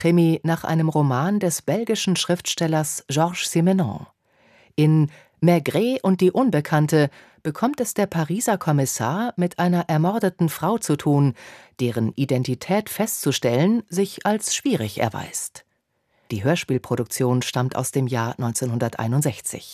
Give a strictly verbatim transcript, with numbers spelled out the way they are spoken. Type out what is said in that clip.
Krimi nach einem Roman des belgischen Schriftstellers Georges Simenon. In Maigret und die Unbekannte bekommt es der Pariser Kommissar mit einer ermordeten Frau zu tun, deren Identität festzustellen sich als schwierig erweist. Die Hörspielproduktion stammt aus dem Jahr neunzehnhunderteinundsechzig.